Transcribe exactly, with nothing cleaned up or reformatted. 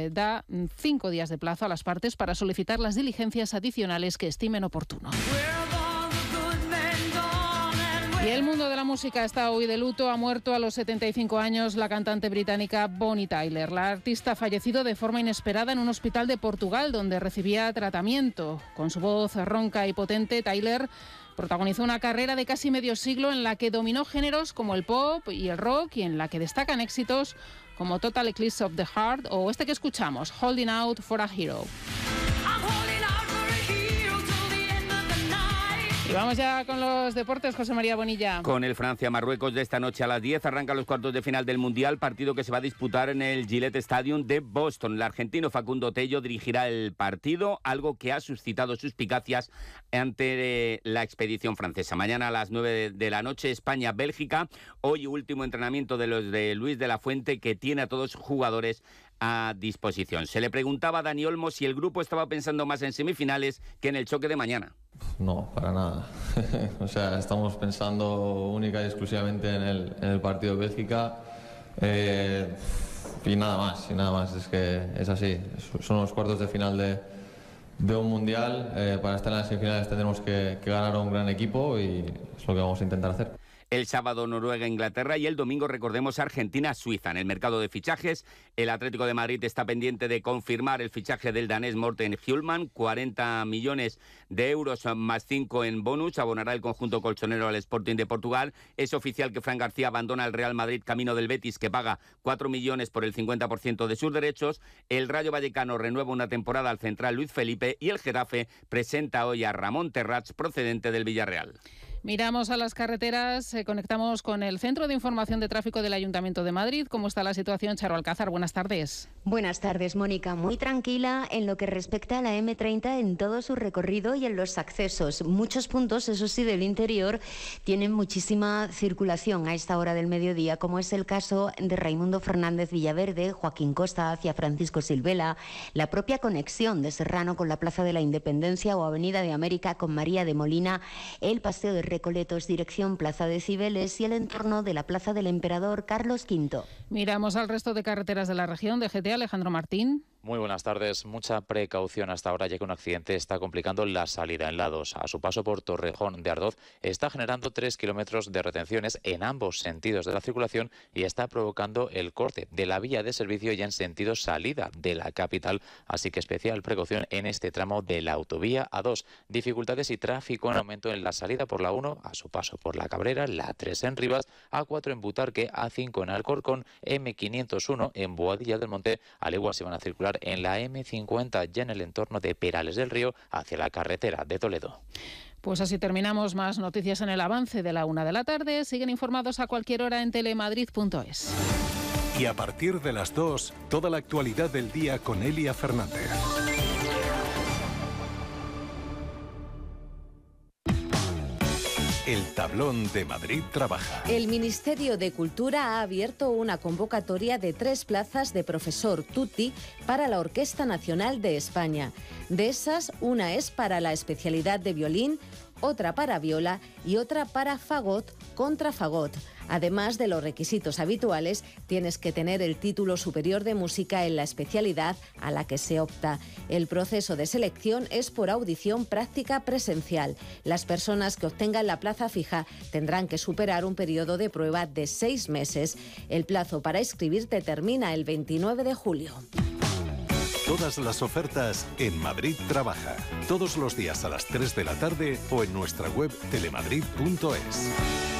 da cinco días de plazo a las partes para solicitar las diligencias adicionales que estimen oportuno. Y el mundo de la música está hoy de luto. Ha muerto a los setenta y cinco años la cantante británica Bonnie Tyler. La artista ha fallecido de forma inesperada en un hospital de Portugal donde recibía tratamiento. Con su voz ronca y potente, Tyler protagonizó una carrera de casi medio siglo en la que dominó géneros como el pop y el rock y en la que destacan éxitos como Total Eclipse of the Heart o este que escuchamos, Holding Out for a Hero. Y vamos ya con los deportes, José María Bonilla. Con el Francia-Marruecos de esta noche a las diez arrancan los cuartos de final del Mundial, partido que se va a disputar en el Gillette Stadium de Boston. El argentino Facundo Tello dirigirá el partido, algo que ha suscitado suspicacias ante la expedición francesa. Mañana a las nueve de la noche, España-Bélgica. Hoy último entrenamiento de los de Luis de la Fuente, que tiene a todos los jugadores a disposición. Se le preguntaba a Dani Olmo si el grupo estaba pensando más en semifinales que en el choque de mañana. No, para nada. O sea, estamos pensando única y exclusivamente en el, en el partido de Bélgica eh, y nada más, y nada más. Es que es así. Son los cuartos de final de, de un mundial. Eh, para estar en las semifinales tendremos que, que ganar a un gran equipo y es lo que vamos a intentar hacer. El sábado Noruega-Inglaterra y el domingo, recordemos, Argentina-Suiza. En el mercado de fichajes, el Atlético de Madrid está pendiente de confirmar el fichaje del danés Morten Hjulmand, cuarenta millones de euros más cinco en bonus, abonará el conjunto colchonero al Sporting de Portugal. Es oficial que Fran García abandona el Real Madrid camino del Betis, que paga cuatro millones por el cincuenta por ciento de sus derechos. El Rayo Vallecano renueva una temporada al central Luis Felipe y el Getafe presenta hoy a Ramón Terrats, procedente del Villarreal. Miramos a las carreteras, eh, conectamos con el Centro de Información de Tráfico del Ayuntamiento de Madrid. ¿Cómo está la situación, Charo Alcázar? Buenas tardes. Buenas tardes, Mónica. Muy tranquila en lo que respecta a la eme treinta en todo su recorrido y en los accesos. Muchos puntos, eso sí, del interior tienen muchísima circulación a esta hora del mediodía, como es el caso de Raimundo Fernández Villaverde, Joaquín Costa hacia Francisco Silvela, la propia conexión de Serrano con la Plaza de la Independencia o Avenida de América con María de Molina, el Paseo de Recoletos, dirección Plaza de Cibeles y el entorno de la Plaza del Emperador Carlos quinto. Miramos al resto de carreteras de la región. De G T, Alejandro Martín. Muy buenas tardes. Mucha precaución hasta ahora, ya que un accidente está complicando la salida en la dos. A su paso por Torrejón de Ardoz está generando tres kilómetros de retenciones en ambos sentidos de la circulación y está provocando el corte de la vía de servicio ya en sentido salida de la capital. Así que especial precaución en este tramo de la autovía A dos. Dificultades y tráfico en aumento en la salida por la uno, a su paso por la Cabrera, la tres en Rivas, A cuatro en Butarque, A cinco en Alcorcón, eme quinientos uno en Boadilla del Monte. Al igual se van a circular en la eme cincuenta ya en el entorno de Perales del Río hacia la carretera de Toledo. Pues así terminamos. Más noticias en el avance de la una de la tarde. Siguen informados a cualquier hora en telemadrid punto es. Y a partir de las dos, toda la actualidad del día con Elia Fernández. El tablón de Madrid trabaja. El Ministerio de Cultura ha abierto una convocatoria de tres plazas de profesor tutti para la Orquesta Nacional de España. De esas, una es para la especialidad de violín, otra para viola y otra para fagot, contrafagot. Además de los requisitos habituales, tienes que tener el título superior de música en la especialidad a la que se opta. El proceso de selección es por audición práctica presencial. Las personas que obtengan la plaza fija tendrán que superar un periodo de prueba de seis meses. El plazo para inscribirte termina el veintinueve de julio. Todas las ofertas en Madrid Trabaja. Todos los días a las tres de la tarde o en nuestra web telemadrid punto es.